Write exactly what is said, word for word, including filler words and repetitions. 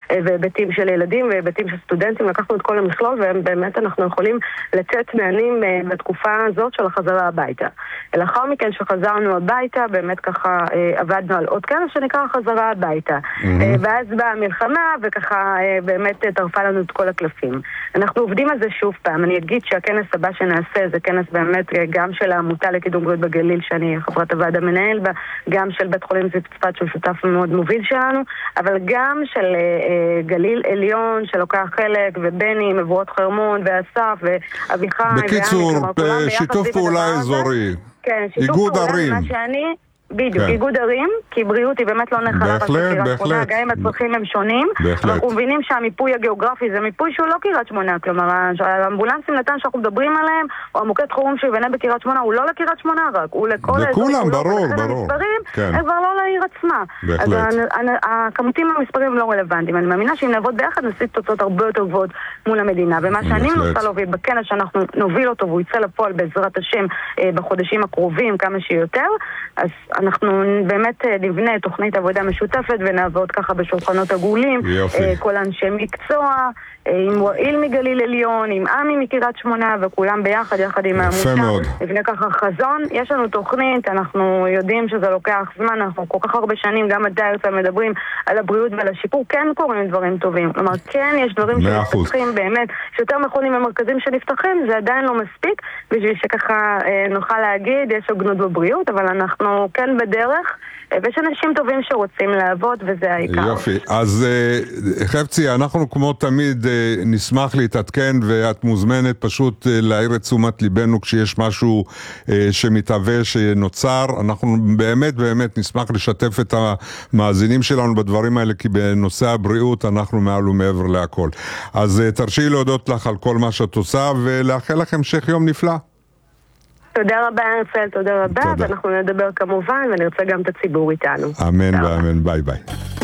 והיבטים של ילדים והיבטים של סטודנטים, לקחנו את כל המכלול, ובאמת אנחנו יכולים לצאת מענים בתקופה הזאת של החזרה הביתה. לאחר מכן שחזרנו הביתה, באמת ככה עבדנו על עוד כנס שנקרא חזרה הביתה. ואז באה המלחמה, וככה באמת טרפה לנו את כל הקלפים. אנחנו עובדים על זה שוב פעם. אני אגיד שהכנס הבא שנעשה זה כנס באמת גם של העמותה לקידום בריאות בגליל, שאני חברת הוועד המנהל בה, גם של בית חולים זיו צפת שהוא שותף מאוד מוביל שלנו, אבל גם של uh, גליל עליון שלוקח חלק, ובני, מבואות חרמון, ואסף, ואביחי. בקיצור, שיתוף פעולה אזורי. כן, שיתוף פעולה, מה שאני... בדיוק, איגוד ערים, כי בריאות היא באמת לא נחלה רק בקריית שמונה, גם אם הצרכים הם שונים. אנחנו מבינים שהמיפוי הגיאוגרפי זה מיפוי שהוא לא קריית שמונה, כלומר, האמבולנסים נתן שאנחנו מדברים עליהם, או המוקד חירום שיבנה בקריית שמונה, הוא לא לקריית שמונה רק, הוא לכל האזורים. וכולם, ברור, ברור. הם כבר לא לעיר עצמה. אז הכמותים המספרים לא רלוונטיים. אני מאמינה שאם נעבוד ביחד, נשיג תוצאות הרבה יותר גבוהות מול המדינה. ומה שאני מנסה להוביל בכנס שאנחנו נוביל אותו, והוא יצא לפועל בעזרת השם בחודשים הקרובים כמה שיותר, אז אנחנו באמת נבנה תוכנית עבודה משותפת ונעבוד ככה בשולחנות עגולים, כל אנשי מקצוע, עם וואיל מגליל עליון, עם עמי מקריית שמונה, וכולם ביחד, יחד עם העמותה. נבנה ככה חזון. יש לנו תוכנית, אנחנו יודעים שזה לוקח זמן, אנחנו כל כך הרבה שנים, גם עד הרצל מדברים על הבריאות ועל השיפור, כן קוראים דברים טובים. כלומר, כן יש דברים שנפתחים באמת, שיותר מכונים ומרכזים שנפתחים, זה עדיין לא מספיק, בשביל שככה נוכל להגיד, יש הוגנות בבריאות, אבל אנחנו כן בדרך, ויש אנשים טובים שרוצים לעבוד, וזה העיקר. יופי. אז חפצי, אנחנו כמו תמיד נשמח להתעדכן, ואת מוזמנת פשוט להעיר את תשומת ליבנו כשיש משהו שמתהווה, שנוצר. אנחנו באמת באמת נשמח לשתף את המאזינים שלנו בדברים האלה, כי בנושא הבריאות אנחנו מעל ומעבר להכל. אז תרשי להודות לך על כל מה שאת עושה, ולאחל לכם המשך יום נפלא. תודה רבה הרצל, תודה רבה, ואנחנו נדבר כמובן, ונרצה גם את הציבור איתנו. אמן ואמן, ביי ביי.